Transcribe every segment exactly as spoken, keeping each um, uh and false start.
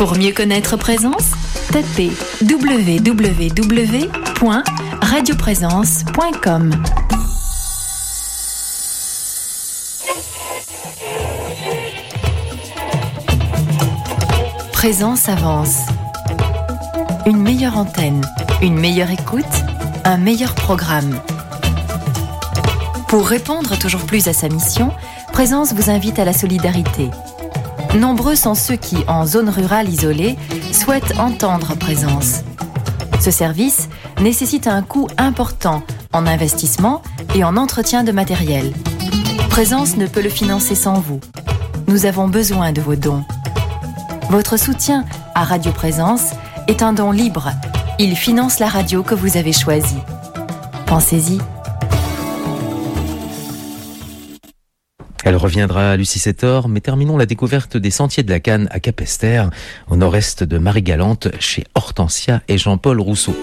Pour mieux connaître Présence, tapez w w w point radio présence point com. Présence avance. Une meilleure antenne, une meilleure écoute, un meilleur programme. Pour répondre toujours plus à sa mission, Présence vous invite à la solidarité. Nombreux sont ceux qui, en zone rurale isolée, souhaitent entendre Présence. Ce service nécessite un coût important en investissement et en entretien de matériel. Présence ne peut le financer sans vous. Nous avons besoin de vos dons. Votre soutien à Radio Présence est un don libre. Il finance la radio que vous avez choisie. Pensez-y. Elle reviendra à Lucie Sétor, mais terminons la découverte des sentiers de la Canne à Capesterre, au nord-est de Marie-Galante, chez Hortensia et Jean-Paul Rousseau.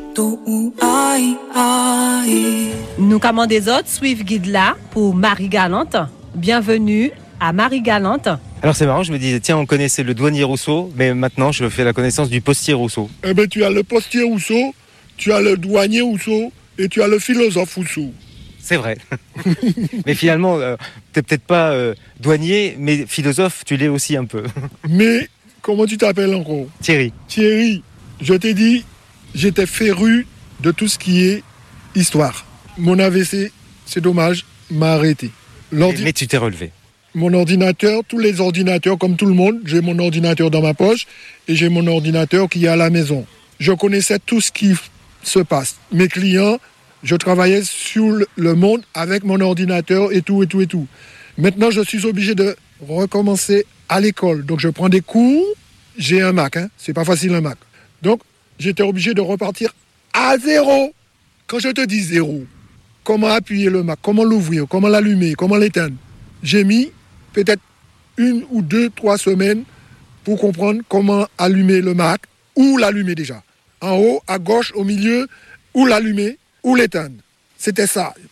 Nous commandons des autres suivre guide là pour Marie-Galante. Bienvenue à Marie-Galante. Alors c'est marrant, je me disais, tiens, on connaissait le douanier Rousseau, mais maintenant je fais la connaissance du postier Rousseau. Eh bien, tu as le postier Rousseau, tu as le douanier Rousseau et tu as le philosophe Rousseau. C'est vrai. Mais finalement, euh, t'es peut-être pas euh, douanier, mais philosophe, tu l'es aussi un peu. Mais comment tu t'appelles encore ? Thierry. Thierry, je t'ai dit, j'étais féru de tout ce qui est histoire. Mon A V C, c'est dommage, m'a arrêté. L'ordi... Mais tu t'es relevé. Mon ordinateur, tous les ordinateurs, comme tout le monde, j'ai mon ordinateur dans ma poche et j'ai mon ordinateur qui est à la maison. Je connaissais tout ce qui se passe. Mes clients, je travaillais sur le monde avec mon ordinateur et tout, et tout, et tout. Maintenant, je suis obligé de recommencer à l'école. Donc, je prends des cours. J'ai un Mac, hein. C'est pas facile un Mac. Donc, j'étais obligé de repartir à zéro. Quand je te dis zéro, comment appuyer le Mac, comment l'ouvrir, comment l'allumer, comment l'éteindre. J'ai mis peut-être une ou deux, trois semaines pour comprendre comment allumer le Mac, ou l'allumer déjà. En haut, à gauche, au milieu, ou l'allumer, ou l'éteindre. C'était ça.